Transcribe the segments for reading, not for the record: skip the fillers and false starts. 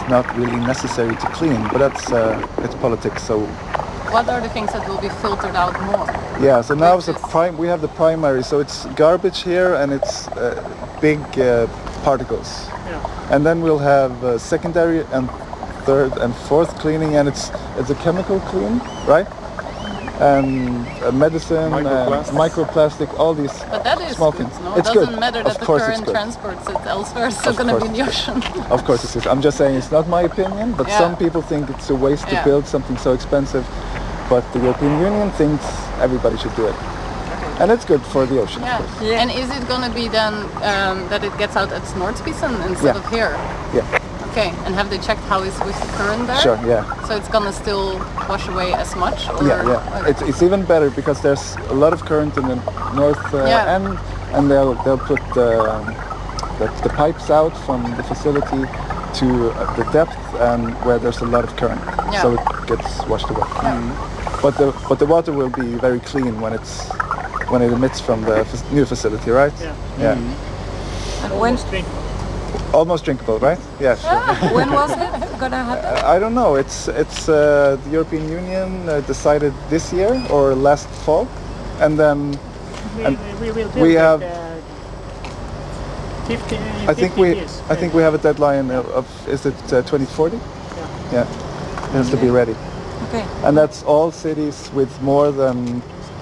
not really necessary to clean, but that's it's politics. So what are the things that will be filtered out more? yeah, so now we have the primary, so it's garbage here and it's big particles. Yeah. And then we'll have secondary and third and fourth cleaning, and it's a chemical clean, right? And medicine, microplastic, all these but that is small good, things. no? It's it doesn't good. matter that of the course current transports it elsewhere, it's still going to be in the ocean. Of course it is. I'm just saying it's not my opinion, but Yeah. some people think it's a waste to build something so expensive. But the European Union thinks everybody should do it. And it's good for the ocean, of course. Yeah. And is it going to be then that it gets out at Noordspiessen instead of here? Yeah. Okay, and have they checked how is with the current there? Sure, yeah. So it's gonna still wash away as much? Or? Yeah. It's even better because there's a lot of current in the north end, and they'll put the pipes out from the facility to the depth and where there's a lot of current, so it gets washed away. But the water will be very clean when it emits from the new facility, right? Yeah. And when almost drinkable, right? Yeah, sure. When was it gonna happen? I don't know. It's the European Union decided this year or last fall, and then we will we have. 50 I think we have a deadline of is it 2040? Yeah. It has to be ready. Okay. And that's all cities with more than.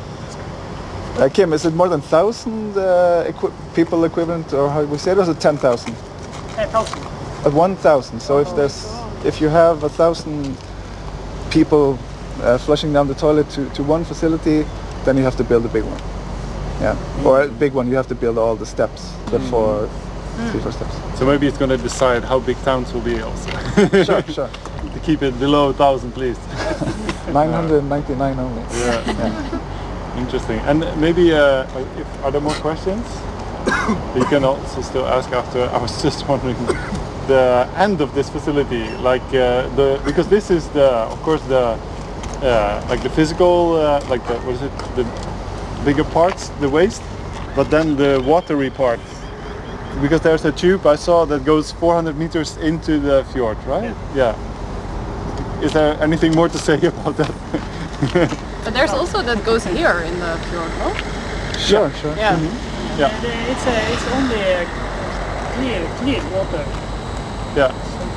Kim, is it more than 1,000 people equivalent, or how we say it? Was it 10,000? 10,000. 1,000. So if you have 1,000 people flushing down the toilet to one facility, then you have to build a big one. Yeah, or a big one. You have to build all the steps, the four steps. So maybe it's going to decide how big towns will be also. Sure. To keep it below 1,000, please. 999 only. Yeah. Interesting. And maybe are there more questions? You can also still ask after. I was just wondering the end of this facility, like because this is of course the physical, what is it, the bigger parts, the waste, but then the watery part, because there's a tube I saw that goes 400 meters into the fjord, right? Yeah. Is there anything more to say about that? But there's also that goes here in the fjord, no? Sure. Yeah. Mm-hmm. Yeah. It's only clear water. Yeah.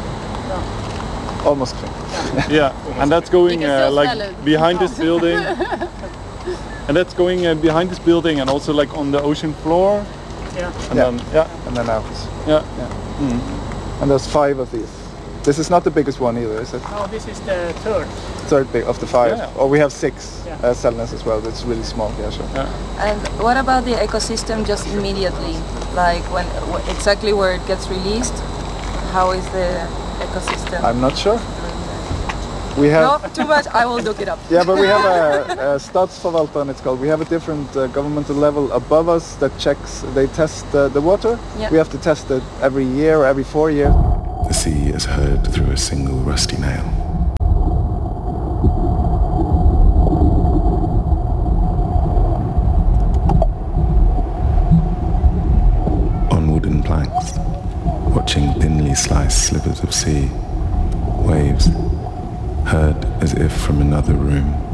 Almost clean. Yeah, and that's going like behind this building. And that's going behind this building and also like on the ocean floor. Yeah. And then out. Yeah. Mm. And there's 5 of these. This is not the biggest one either, is it? No, this is the third. Third big of the 5. Yeah. Or we have 6 Yeah. Sellnes as well. It's really small. Yeah, sure. Yeah. And what about the ecosystem just immediately? Like exactly where it gets released? How is the ecosystem? I'm not sure. We have. No, too much. I will look it up. Yeah, but we have a Statsforvaltaren, it's called. We have a different governmental level above us that checks. They test the water. Yeah. We have to test it every year or every 4 years. The sea is heard through a single rusty nail. On wooden planks, watching thinly sliced slivers of sea, waves, heard as if from another room.